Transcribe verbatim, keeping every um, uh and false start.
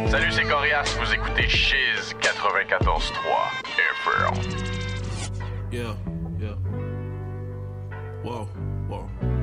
Salut, c'est Corias, vous écoutez Chiz quatre-vingt-quatorze trois F M. Yeah, yeah. Wow, wow.